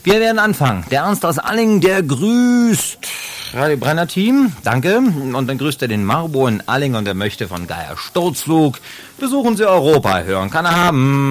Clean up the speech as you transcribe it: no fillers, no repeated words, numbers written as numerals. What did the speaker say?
Wir werden anfangen. Der Ernst aus Allingen, der grüßt. Radio Brenner Team, danke. Und dann grüßt er den Marbo in Allingen und er möchte von Geier Sturzflug. Besuchen Sie Europa, hören kann er haben.